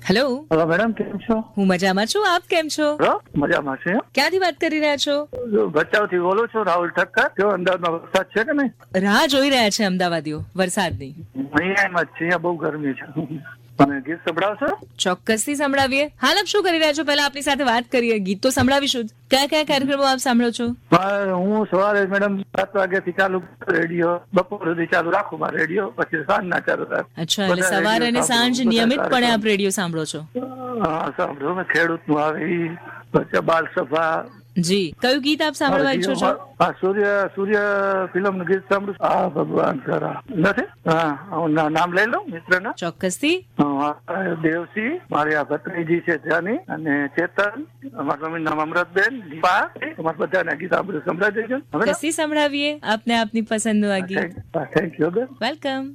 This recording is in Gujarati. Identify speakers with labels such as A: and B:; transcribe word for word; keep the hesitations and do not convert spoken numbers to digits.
A: હેલો.
B: હેલો મેડમ, કેમ છો?
A: હું મજામાં છું, આપ કેમ છો?
B: હેલો, મજામાં છે.
A: ક્યાંથી વાત કરી રહ્યા છો?
B: ભચાઉ થી બોલું છું, રાહુલ ઠક્કર. કેવો અમદાવાદમાં વરસાદ છે કે નહીં?
A: રાહ જોઈ રહ્યા છે અમદાવાદીઓ વરસાદની.
B: અહીંયા એમ જ છે, અહીંયા બહુ ગરમી છે. અને ગીત સંભળાવશો?
A: ચોક્કસથી સંભળાવીએ. હાલ આપ શું કરી રહ્યા છો? પહેલા આપની સાથે વાત કરીએ, ગીત તો સંભળાવીશું જ. કયા કયા કાર્યક્રમો આપ સાંભળો છો?
B: હા, હું સવારે મેડમ સાત વાગ્યાથી ચાલુ રેડિયો, બપોર સુધી ચાલુ રાખું મારે રેડિયો, પછી સાંજના ચાલુ રાખું.
A: અચ્છા, એટલે
B: બધા
A: સવાર
B: રેડિયો
A: અને સાંજ
B: સાંભળું, બધા
A: નિયમિતપણે
B: કાર્યક્રમ.
A: આપ રેડિયો સાંભળો છો?
B: હા, સાંભળો ને, ખેડૂત નું આવે ઈ, પછી બાલ સભા.
A: જી, કયું ગીત આપ સાંભળવા ઈચ્છો છો?
B: હા, સૂર્ય સૂર્ય ફિલ્મ નું ગીત સાંભળું. હા, ભગવાન કરા નથી. હા, હું ના- નામ લઈ લઉં મિત્રના.
A: ચોક્કસથી.
B: દેવસિંહ, મારી આ ભત્રીજી છે ત્યાંની, અને ચેતન, અમારા મમ્મી નામ અમૃતબેન, દીપા, અમારા બધાના ગીત આપણે સંભળાવી દેજો.
A: ચોક્કસથી સંભળાવીએ આપને આપની પસંદનું આ ગીત.
B: થેન્ક યુ બેન.
A: વેલકમ.